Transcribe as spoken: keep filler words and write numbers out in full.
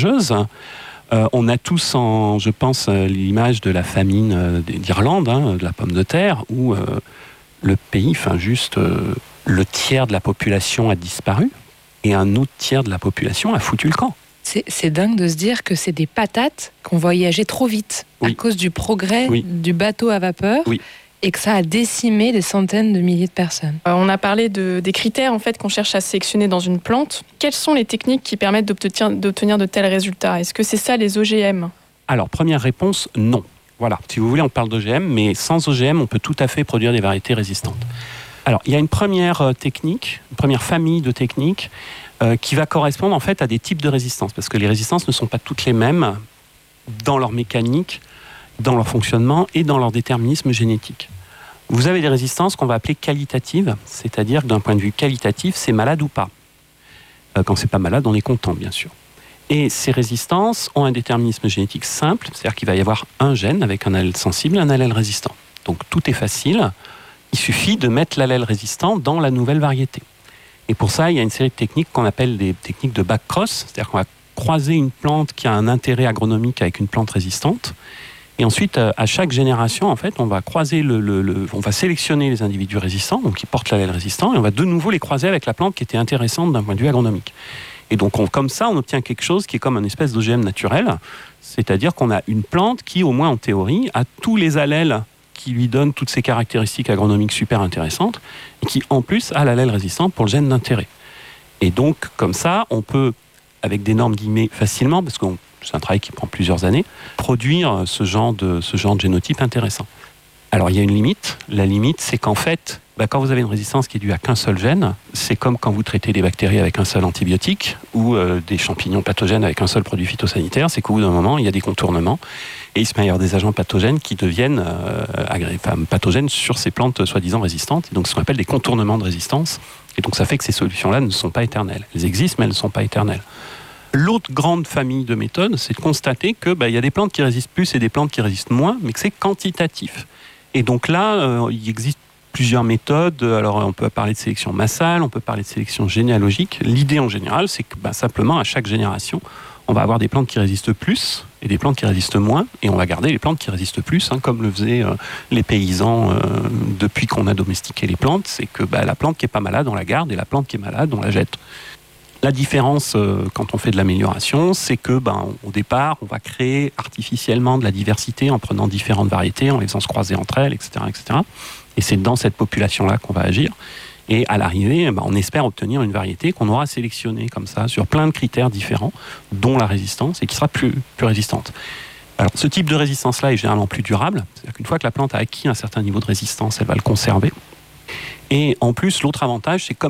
avantageuse. Euh, on a tous, en, je pense, l'image de la famine euh, d'Irlande, hein, de la pomme de terre, où euh, le pays, enfin juste euh, le tiers de la population a disparu et un autre tiers de la population a foutu le camp. C'est, c'est dingue de se dire que c'est des patates qui ont voyagé trop vite oui. à cause du progrès oui. du bateau à vapeur. Oui. Et que ça a décimé des centaines de milliers de personnes. Euh, on a parlé de, des critères en fait, qu'on cherche à sélectionner dans une plante. Quelles sont les techniques qui permettent d'obtenir, d'obtenir de tels résultats ? Est-ce que c'est ça les O G M ? Alors, première réponse, non. Voilà, si vous voulez, on parle d'O G M, mais sans O G M, on peut tout à fait produire des variétés résistantes. Alors, il y a une première technique, une première famille de techniques euh, qui va correspondre en fait à des types de résistance, parce que les résistances ne sont pas toutes les mêmes dans leur mécanique, dans leur fonctionnement et dans leur déterminisme génétique. Vous avez des résistances qu'on va appeler qualitatives, c'est-à-dire que d'un point de vue qualitatif, c'est malade ou pas. Euh, quand c'est pas malade, on est content, bien sûr. Et ces résistances ont un déterminisme génétique simple, c'est-à-dire qu'il va y avoir un gène avec un allèle sensible et un allèle résistant. Donc tout est facile, il suffit de mettre l'allèle résistant dans la nouvelle variété. Et pour ça, il y a une série de techniques qu'on appelle des techniques de back-cross, c'est-à-dire qu'on va croiser une plante qui a un intérêt agronomique avec une plante résistante. Et ensuite, à chaque génération, en fait, on va croiser le, le, le, on va sélectionner les individus résistants, donc qui portent l'allèle résistant, et on va de nouveau les croiser avec la plante qui était intéressante d'un point de vue agronomique. Et donc, on, comme ça, on obtient quelque chose qui est comme une espèce d'O G M naturel, c'est-à-dire qu'on a une plante qui, au moins en théorie, a tous les allèles qui lui donnent toutes ces caractéristiques agronomiques super intéressantes, et qui, en plus, a l'allèle résistant pour le gène d'intérêt. Et donc, comme ça, on peut, avec des normes guillemets, facilement, parce qu'on c'est un travail qui prend plusieurs années, produire ce genre de, ce genre de génotype intéressant. Alors, il y a une limite. La limite, c'est qu'en fait, bah, quand vous avez une résistance qui est due à qu'un seul gène, c'est comme quand vous traitez des bactéries avec un seul antibiotique ou euh, des champignons pathogènes avec un seul produit phytosanitaire, c'est qu'au bout d'un moment, il y a des contournements et il se met à y avoir des agents pathogènes qui deviennent euh, agré- enfin, pathogènes sur ces plantes soi-disant résistantes. Et donc, ce qu'on appelle des contournements de résistance. Et donc, ça fait que ces solutions-là ne sont pas éternelles. Elles existent, mais elles ne sont pas éternelles. L'autre grande famille de méthodes, c'est de constater que bah, y a des plantes qui résistent plus et des plantes qui résistent moins, mais que c'est quantitatif. Et donc là, euh, il existe plusieurs méthodes. Alors, on peut parler de sélection massale, on peut parler de sélection généalogique. L'idée en général, c'est que bah, simplement, à chaque génération, on va avoir des plantes qui résistent plus et des plantes qui résistent moins, et on va garder les plantes qui résistent plus, hein, comme le faisaient euh, les paysans euh, depuis qu'on a domestiqué les plantes. C'est que bah, la plante qui est pas malade, on la garde, et la plante qui est malade, on la jette. La différence, euh, quand on fait de l'amélioration, c'est que, ben, au départ, on va créer artificiellement de la diversité en prenant différentes variétés, en les faisant se croiser entre elles, et cetera, et cetera. Et c'est dans cette population-là qu'on va agir. Et à l'arrivée, ben, on espère obtenir une variété qu'on aura sélectionnée comme ça, sur plein de critères différents, dont la résistance, et qui sera plus, plus résistante. Alors, ce type de résistance-là est généralement plus durable. C'est-à-dire qu'une fois que la plante a acquis un certain niveau de résistance, elle va le conserver. Et en plus, l'autre avantage, c'est comme